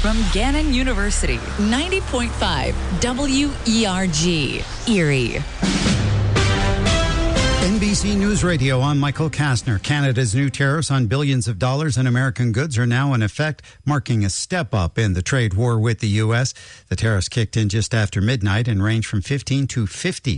from Gannon University, 90.5 WERG, Erie. NBC News Radio, I'm Michael Kastner. Canada's new tariffs on billions of dollars in American goods are now in effect, marking a step up in the trade war with the U.S. The tariffs kicked in just after midnight and range from 15 to 50